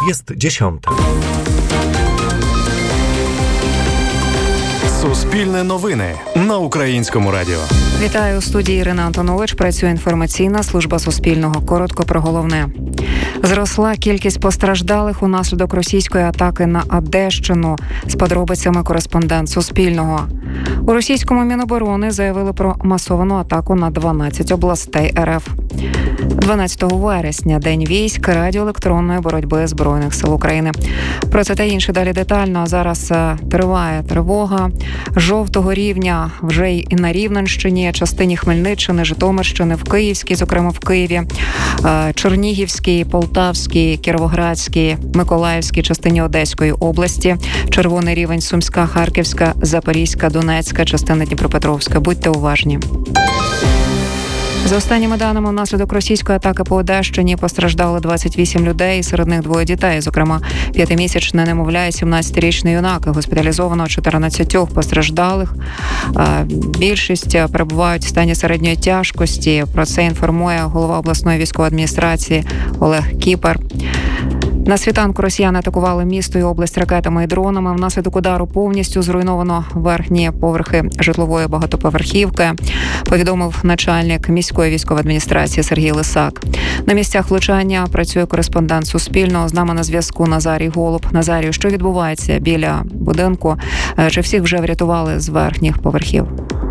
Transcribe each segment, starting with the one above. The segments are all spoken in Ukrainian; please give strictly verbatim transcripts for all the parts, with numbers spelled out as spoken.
Jest dziesiąta. Суспільне новини на Українському радіо. Вітаю, у студії Ірина Антонович. Працює інформаційна служба Суспільного. Коротко про головне. Зросла кількість постраждалих унаслідок російської атаки на Одещину. З подробицями кореспондент Суспільного. У російському Міноборони заявили про масовану атаку на дванадцять областей РФ. дванадцятого вересня – День військ радіоелектронної боротьби Збройних сил України. Про це та інше далі детально. Зараз триває тривога жовтого рівня вже й на Рівненщині, частині Хмельниччини, Житомирщини, в Київській, зокрема в Києві, Чернігівській, Полтавській, Кіровоградській, Миколаївській, частині Одеської області, червоний рівень Сумська, Харківська, Запорізька, Донецька, частина Дніпропетровська. Будьте уважні. За останніми даними, внаслідок російської атаки по Одещині постраждали двадцять вісім людей, серед них двоє дітей, зокрема п'ятимісячне немовля і сімнадцятирічний юнак. Госпіталізовано чотирнадцятьох постраждалих. Більшість перебувають в стані середньої тяжкості. Про це інформує голова обласної військової адміністрації Олег Кіпер. На світанку росіяни атакували місто і область ракетами і дронами. Внаслідок удару повністю зруйновано верхні поверхи житлової багатоповерхівки, повідомив начальник міської військової адміністрації Сергій Лисак. На місцях влучання працює кореспондент Суспільного. З нами на зв'язку Назарій Голуб. Назарію, що відбувається біля будинку? Чи всіх вже врятували з верхніх поверхів?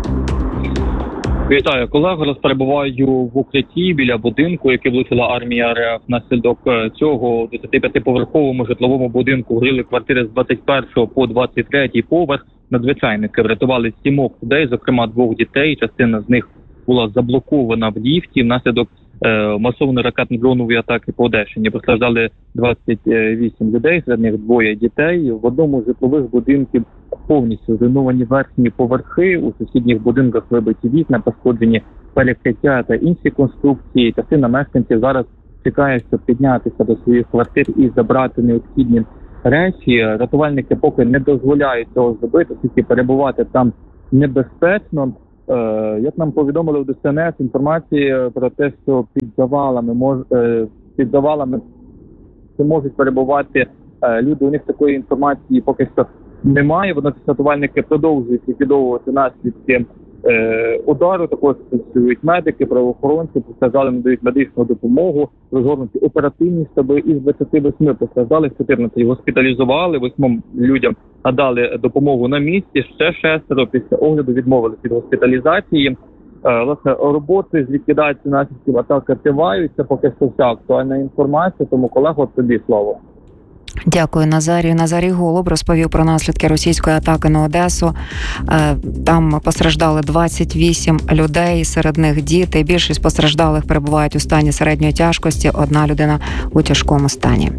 Вітаю, колега. Зараз перебуваю в укритті біля будинку, який влучила армія РФ. Внаслідок цього двадцятип'ятиповерховому житловому будинку горіли квартири з двадцять першого по двадцять третій поверх. Надзвичайники врятували сімох людей, зокрема двох дітей. Частина з них була заблокована в ліфті. Внаслідок е, масованої ракетно-дронової атаки по Одещині постраждали двадцять вісім людей, серед них двоє дітей. В одному з житлових будинків повністю зруйновані верхні поверхи, у сусідніх будинках вибиті вікна, пошкоджені перекриття та інші конструкції. Частина мешканців зараз чекає, щоб піднятися до своїх квартир і забрати необхідні речі. Рятувальники поки не дозволяють цього зробити, оскільки перебувати там небезпечно. Е, як нам повідомили у ДСНС, інформації про те, що під завалами мож, е, під завалами можуть перебувати е, люди. У них такої інформації поки що немає. Водночас рятувальники продовжують ліквідовувати наслідки е, удару. Також працюють медики, правоохоронці, постраждалим надають медичну допомогу, розгорнуті оперативні штаби. Із двадцяти восьми постраждалих чотирнадцять госпіталізували, восьмом людям надали допомогу на місці, ще шестеро після огляду відмовились від госпіталізації. Е, власне, роботи з ліквідації наслідків атаки тривають. Це поки що вся актуальна інформація, тому, колего, тобі слово. Дякую, Назарію. Назарій Голуб розповів про наслідки російської атаки на Одесу. Там постраждали двадцять вісім людей, серед них діти. Більшість постраждалих перебувають у стані середньої тяжкості, одна людина у тяжкому стані.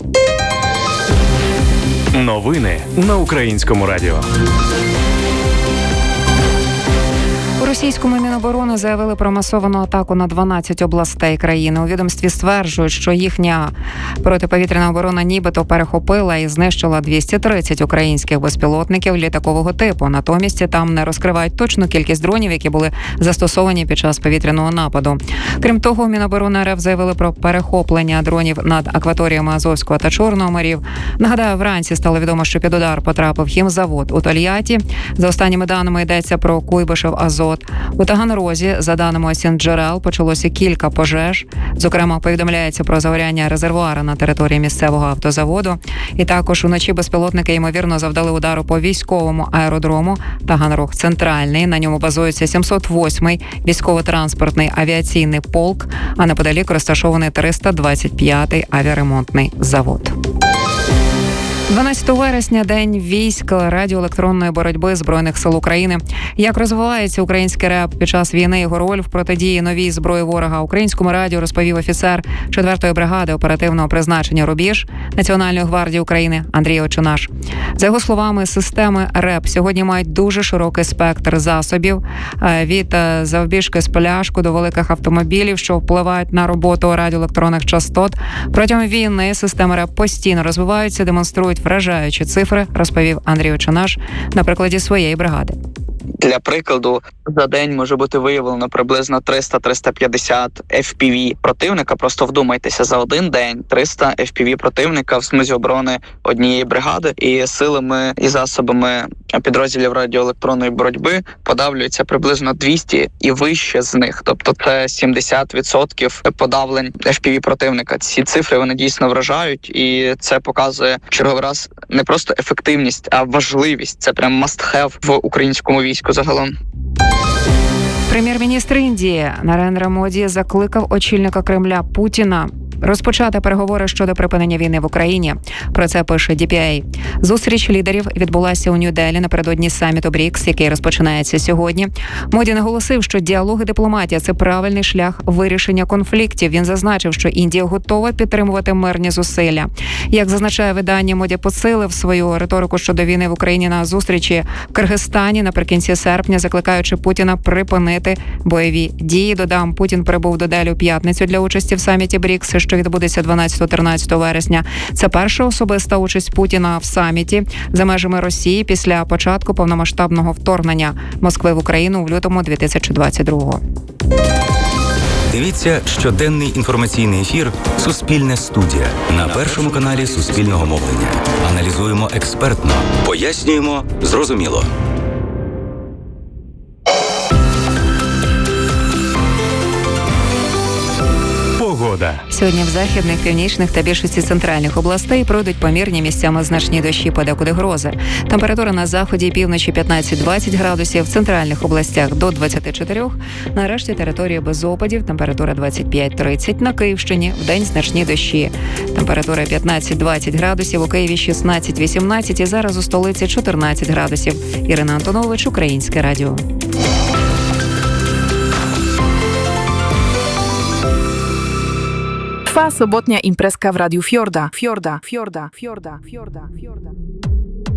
Новини на Українському радіо. У російському Міноборони заявили про масовану атаку на дванадцять областей країни. У відомстві стверджують, що їхня протиповітряна оборона нібито перехопила і знищила двісті тридцять українських безпілотників літакового типу. Натомість там не розкривають точну кількість дронів, які були застосовані під час повітряного нападу. Крім того, у Міноборони РФ заявили про перехоплення дронів над акваторіями Азовського та Чорного морів. Нагадаю, вранці стало відомо, що під удар потрапив хімзавод у Тольятті. За останніми даними йдеться про Куйбишев Азот. У Таганрозі, за даними осінджерел, почалося кілька пожеж. Зокрема, повідомляється про загоряння резервуара на території місцевого автозаводу. І також уночі безпілотники, ймовірно, завдали удару по військовому аеродрому Таганрог Центральний. На ньому базується сімсот восьмий військово-транспортний авіаційний полк, а неподалік розташований триста двадцять п'ятий авіаремонтний завод. дванадцятого вересня – День військ радіоелектронної боротьби Збройних сил України. Як розвивається український реп під час війни, його роль в протидії новій зброї ворога. Українському радіо розповів офіцер четвертої бригади оперативного призначення «Рубіж» Національної гвардії України Андрій Очунаш. За його словами, системи реп сьогодні мають дуже широкий спектр засобів від завбіжки з пляшку до великих автомобілів, що впливають на роботу радіоелектронних частот. Протягом війни системи реп постійно розвиваються, демонструють вражаючі цифри, розповів Андрій Очунаш на прикладі своєї бригади. Для прикладу, за день може бути виявлено приблизно триста - триста п'ятдесят еф пі ві противника. Просто вдумайтеся, за один день триста еф пі ві противника в смузі оборони однієї бригади, і силами і засобами підрозділів радіоелектронної боротьби подавлюється приблизно двісті і вище з них. Тобто це сімдесят відсотків подавлень еф пі ві противника. Ці цифри, вони дійсно вражають, і це показує черговий раз не просто ефективність, а важливість. Це прям must have в українському війську загалом. Прем'єр-міністр Індії Нарендра Моді закликав очільника Кремля Путіна розпочати переговори щодо припинення війни в Україні. Про це пише ді пі ей. Зустріч лідерів відбулася у Нью-Делі напередодні саміту брікс, який розпочинається сьогодні. Моді наголосив, що діалог і дипломатія – це правильний шлях вирішення конфліктів. Він зазначив, що Індія готова підтримувати мирні зусилля. Як зазначає видання, Моді посилив свою риторику щодо війни в Україні на зустрічі в Киргизстані наприкінці серпня, закликаючи Путіна припинити бойові дії. Додам, Путін прибув до Делі у п'ятницю для участі в саміті брікс, що відбудеться дванадцятого-тринадцятого вересня. Це перша особиста участь Путіна в саміті за межами Росії після початку повномасштабного вторгнення Москви в Україну в лютому дві тисячі двадцять другого. Дивіться щоденний інформаційний ефір «Суспільне студія» на Першому каналі Суспільного мовлення. Аналізуємо експертно, пояснюємо зрозуміло. Погода. Сьогодні в західних, північних та більшості центральних областей пройдуть помірні, місцями значні дощі, подекуди грози. Температура на заході і півночі п'ятнадцять-двадцять градусів, в центральних областях до двадцять чотири. На решті території без опадів температура двадцять п'ять-тридцять. На Київщині вдень значні дощі. Температура п'ятнадцять-двадцять градусів, у Києві шістнадцять-вісімнадцять і зараз у столиці чотирнадцять градусів. Ірина Антонович, Українське радіо. Trwa sobotnia imprezka w Radiu Fiorda. Fiorda, Fiorda, Fiorda, Fiorda, Fiorda.